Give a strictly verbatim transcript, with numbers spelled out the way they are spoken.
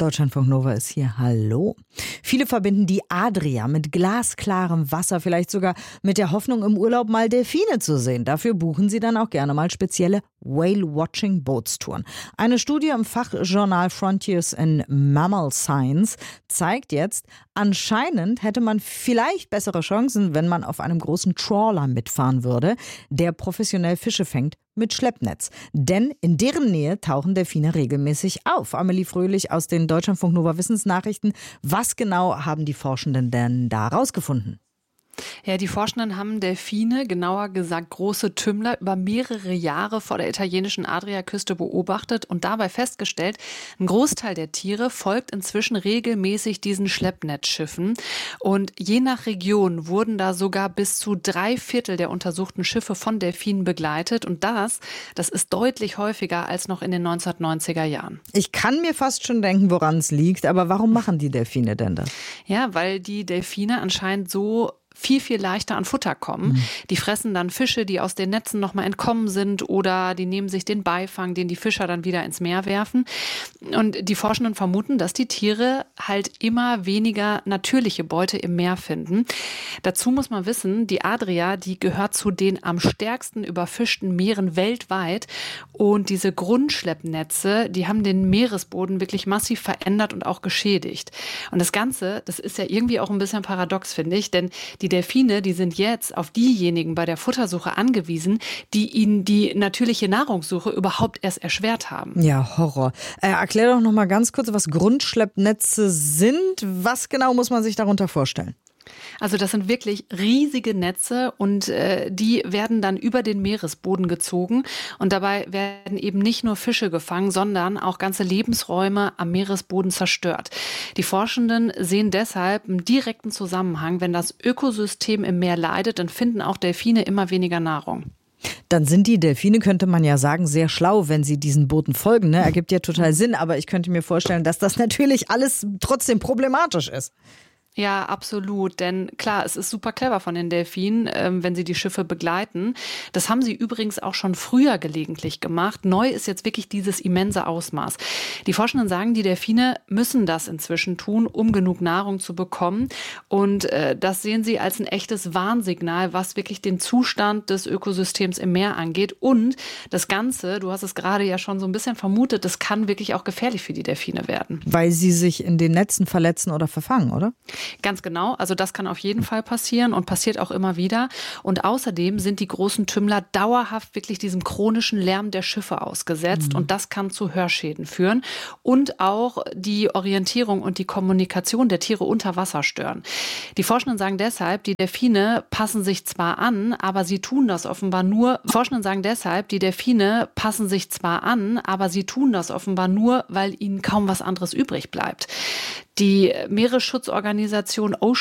Deutschlandfunk Nova ist hier. Hallo. Viele verbinden die Adria mit glasklarem Wasser, vielleicht sogar mit der Hoffnung, im Urlaub mal Delfine zu sehen. Dafür buchen sie dann auch gerne mal spezielle Whale-Watching-Bootstouren. Eine Studie im Fachjournal Frontiers in Mammal Science zeigt jetzt, anscheinend hätte man vielleicht bessere Chancen, wenn man auf einem großen Trawler mitfahren würde, der professionell Fische fängt mit Schleppnetz. Denn in deren Nähe tauchen Delfine regelmäßig auf. Amelie Fröhlich aus den Deutschlandfunk Nova Wissensnachrichten. Was genau haben die Forschenden denn da rausgefunden? Ja, die Forschenden haben Delfine, genauer gesagt große Tümmler, über mehrere Jahre vor der italienischen Adriaküste beobachtet und dabei festgestellt, ein Großteil der Tiere folgt inzwischen regelmäßig diesen Schleppnetzschiffen. Und je nach Region wurden da sogar bis zu drei Viertel der untersuchten Schiffe von Delfinen begleitet. Und das, das ist deutlich häufiger als noch in den neunzehnhundertneunziger Jahren. Ich kann mir fast schon denken, woran es liegt. Aber warum machen die Delfine denn das? Ja, weil die Delfine anscheinend so viel, viel leichter an Futter kommen. Mhm. Die fressen dann Fische, die aus den Netzen nochmal entkommen sind, oder die nehmen sich den Beifang, den die Fischer dann wieder ins Meer werfen. Und die Forschenden vermuten, dass die Tiere halt immer weniger natürliche Beute im Meer finden. Dazu muss man wissen, die Adria, die gehört zu den am stärksten überfischten Meeren weltweit. Und diese Grundschleppnetze, die haben den Meeresboden wirklich massiv verändert und auch geschädigt. Und das Ganze, das ist ja irgendwie auch ein bisschen paradox, finde ich, denn die Delfine, die sind jetzt auf diejenigen bei der Futtersuche angewiesen, die ihnen die natürliche Nahrungssuche überhaupt erst erschwert haben. Ja, Horror. Äh, erklär doch noch mal ganz kurz, was Grundschleppnetze sind. Was genau muss man sich darunter vorstellen? Also das sind wirklich riesige Netze und äh, die werden dann über den Meeresboden gezogen und dabei werden eben nicht nur Fische gefangen, sondern auch ganze Lebensräume am Meeresboden zerstört. Die Forschenden sehen deshalb einen direkten Zusammenhang. Wenn das Ökosystem im Meer leidet, dann finden auch Delfine immer weniger Nahrung. Dann sind die Delfine, könnte man ja sagen, sehr schlau, wenn sie diesen Booten folgen. Ne? Ergibt ja total Sinn, aber ich könnte mir vorstellen, dass das natürlich alles trotzdem problematisch ist. Ja, absolut. Denn klar, es ist super clever von den Delfinen, ähm, wenn sie die Schiffe begleiten. Das haben sie übrigens auch schon früher gelegentlich gemacht. Neu ist jetzt wirklich dieses immense Ausmaß. Die Forschenden sagen, die Delfine müssen das inzwischen tun, um genug Nahrung zu bekommen. Und äh, das sehen sie als ein echtes Warnsignal, was wirklich den Zustand des Ökosystems im Meer angeht. Und das Ganze, du hast es gerade ja schon so ein bisschen vermutet, das kann wirklich auch gefährlich für die Delfine werden. Weil sie sich in den Netzen verletzen oder verfangen, oder? Ganz genau, also das kann auf jeden Fall passieren und passiert auch immer wieder. Und außerdem sind die großen Tümmler dauerhaft wirklich diesem chronischen Lärm der Schiffe ausgesetzt. Mhm. Und das kann zu Hörschäden führen und auch die Orientierung und die Kommunikation der Tiere unter Wasser stören. Die Forschenden sagen deshalb, die Delfine passen sich zwar an, aber sie tun das offenbar nur. Forschenden sagen deshalb, die Delfine passen sich zwar an, aber sie tun das offenbar nur, weil ihnen kaum was anderes übrig bleibt. Die Meeresschutzorganisation Ocean